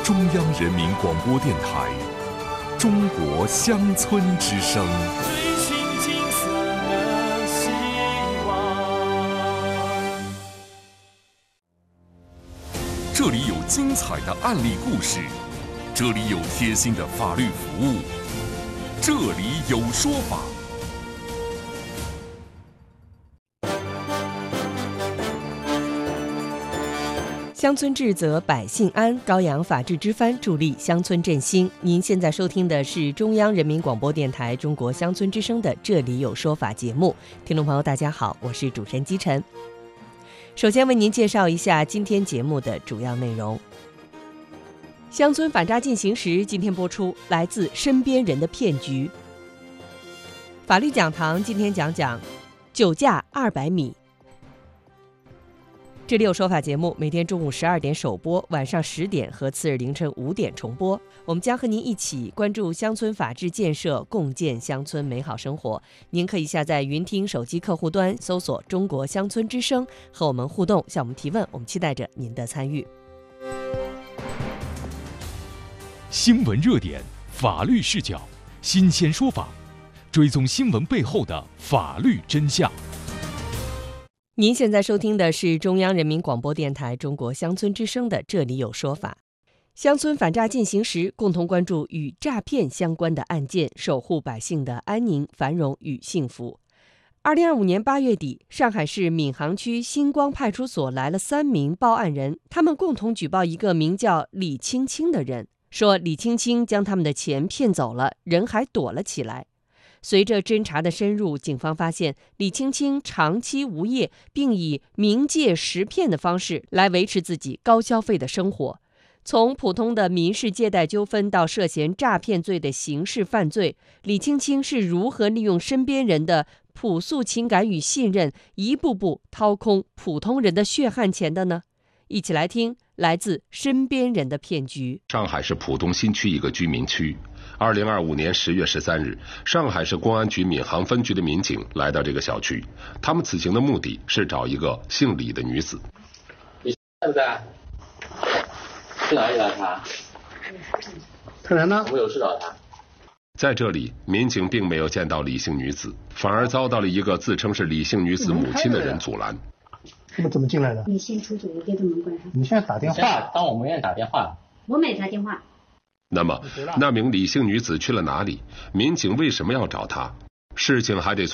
中央人民广播电台中国乡村之声。 追寻金色的希望。 这里有精彩的案例故事，这里有贴心的法律服务，这里有说法。 乡村治则百姓安，高扬法治之帆，助力乡村振兴。您现在收听的是中央人民广播电台中国乡村之声的《这里有说法》节目。听众朋友大家好，我是主持人姬晨。首先为您介绍一下今天节目的主要内容。乡村反诈进行时今天播出来自身边人的骗局。法律讲堂今天讲讲酒驾200米。这里有说法节目每天中午12点首播，晚上10点和次日凌晨5点重播。我们将和您一起关注乡村法治建设，共建乡村美好生活。您可以下载云听手机客户端，搜索中国乡村之声，和我们互动，向我们提问，我们期待着您的参与。 新闻热点，法律视角，新鲜说法，追踪新闻背后的法律真相。 您现在收听的是中央人民广播电台中国乡村之声的《这里有说法》。乡村反诈进行时，共同关注与诈骗相关的案件，守护百姓的安宁、繁荣与幸福。2025年8月底，上海市闵行区星光派出所来了3名报案人，他们共同举报一个名叫李青青的人，说李青青将他们的钱骗走了，人还躲了起来。随着侦查的深入，警方发现李青青长期无业，并以冥界识骗的方式来维持自己高消费的生活。从普通的民事借贷纠纷到涉嫌诈骗罪的刑事犯罪，李青青是如何利用身边人的朴素情感与信任，一步步掏空普通人的血汗钱的呢？一起来听来自身边人的骗局。 上海市浦东新区一个居民区，2025年10月13日，上海市公安局闵行分局的民警来到这个小区，他们此行的目的是找一个姓李的女子。 你在不在？去哪里找他？ 他人呢？ 我们有事找他。 在这里，民警并没有见到李姓女子，反而遭到了一个自称是李姓女子母亲的人阻拦。 他们怎么进来的？ 你先出去，我给他们关上。 你现在打电话， 当我们愿意打电话。 我没打电话。 那么，那名李姓女子去了哪里？民警为什么要找她？事情还得从